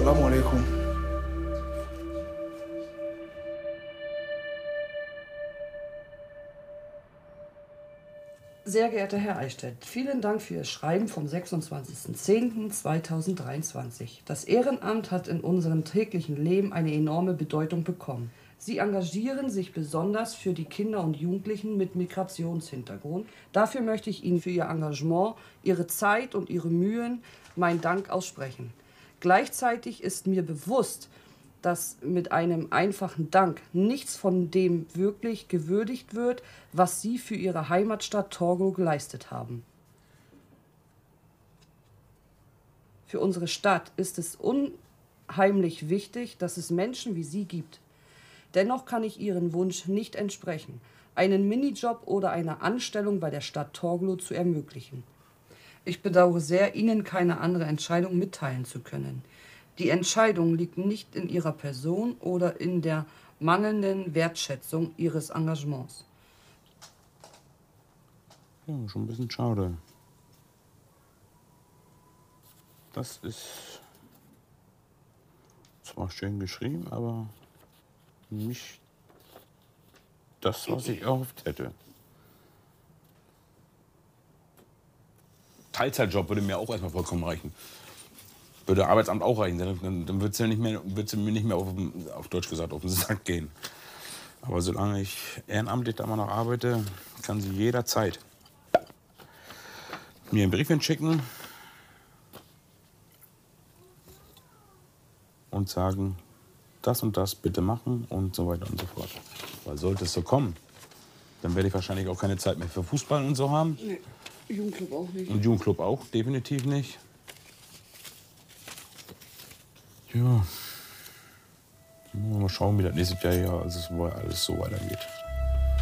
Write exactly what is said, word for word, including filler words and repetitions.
Assalamu alaikum. Sehr geehrter Herr Eichstädt, vielen Dank für Ihr Schreiben vom sechsundzwanzigsten zehnten zweitausenddreiundzwanzig. Das Ehrenamt hat in unserem täglichen Leben eine enorme Bedeutung bekommen. Sie engagieren sich besonders für die Kinder und Jugendlichen mit Migrationshintergrund. Dafür möchte ich Ihnen für Ihr Engagement, Ihre Zeit und Ihre Mühen meinen Dank aussprechen. Gleichzeitig ist mir bewusst, dass mit einem einfachen Dank nichts von dem wirklich gewürdigt wird, was Sie für Ihre Heimatstadt Torgelow geleistet haben. Für unsere Stadt ist es unheimlich wichtig, dass es Menschen wie Sie gibt. Dennoch kann ich Ihren Wunsch nicht entsprechen, einen Minijob oder eine Anstellung bei der Stadt Torgelow zu ermöglichen. Ich bedauere sehr, Ihnen keine andere Entscheidung mitteilen zu können. Die Entscheidung liegt nicht in Ihrer Person oder in der mangelnden Wertschätzung Ihres Engagements. Ja, schon ein bisschen schade. Das ist zwar schön geschrieben, aber nicht das, was ich erhofft hätte. Teilzeitjob würde mir auch erstmal vollkommen reichen. Würde Arbeitsamt auch reichen, dann, dann würde es ja nicht mehr, wird's mir nicht mehr auf, auf Deutsch gesagt auf den Sack gehen. Aber solange ich ehrenamtlich da mal noch arbeite, kann sie jederzeit mir einen Brief hinschicken und sagen, das und das bitte machen und so weiter und so fort. Weil sollte es so kommen, dann werde ich wahrscheinlich auch keine Zeit mehr für Fußball und so haben. Nee, Jugendclub auch nicht. Und Jugendclub auch, definitiv nicht. Ja, mal schauen, wie das nächstes Jahr hier also alles so weitergeht.